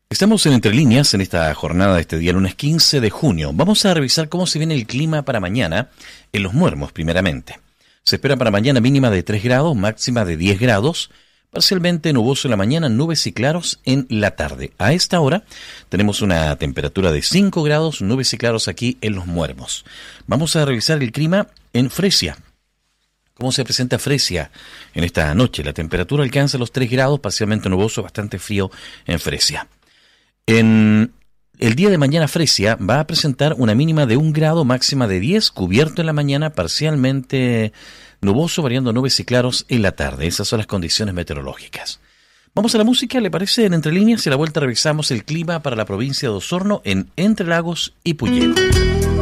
Estamos en Entre Líneas en esta jornada de este día, lunes 15 de junio. Vamos a revisar cómo se viene el clima para mañana en Los Muermos, primeramente. Se espera para mañana mínima de 3 grados, máxima de 10 grados, parcialmente nuboso en la mañana, nubes y claros en la tarde. A esta hora tenemos una temperatura de 5 grados, nubes y claros aquí en Los Muermos. Vamos a revisar el clima en Fresia. ¿Cómo se presenta Fresia en esta noche? La temperatura alcanza los 3 grados, parcialmente nuboso, bastante frío en Fresia. En el día de mañana Fresia va a presentar una mínima de 1 grado, máxima de 10, cubierto en la mañana, parcialmente nuboso, variando nubes y claros en la tarde. Esas son las condiciones meteorológicas. Vamos a la música, ¿le parece? En Entre Líneas y a la vuelta revisamos el clima para la provincia de Osorno en Entre Lagos y Puyehue.